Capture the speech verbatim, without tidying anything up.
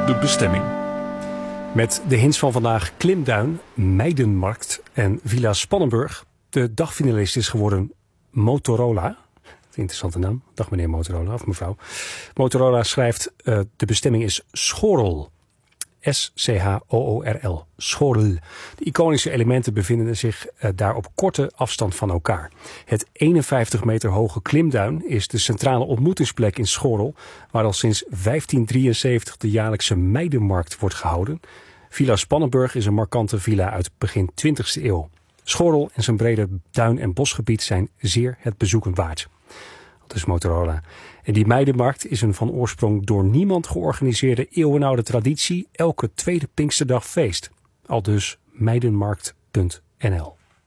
de bestemming. Met de hints van vandaag Klimduin, Meidenmarkt en Villa Spannenburg. De dagfinalist is geworden Motorola. Interessante naam. Dag meneer Motorola of mevrouw. Motorola schrijft uh, de bestemming is Schorl. S C H O O R L. Schorl. De iconische elementen bevinden zich uh, daar op korte afstand van elkaar. Het eenenvijftig meter hoge Klimduin is de centrale ontmoetingsplek in Schorl, waar al sinds vijftien drieënzeventig de jaarlijkse Meidenmarkt wordt gehouden. Villa Spannenburg is een markante villa uit begin twintigste eeuw. Schorl en zijn brede duin- en bosgebied zijn zeer het bezoeken waard. Dat is Motorola. En die Meidenmarkt is een van oorsprong door niemand georganiseerde eeuwenoude traditie. Elke tweede Pinksterdag feest. Aldus meidenmarkt punt n l.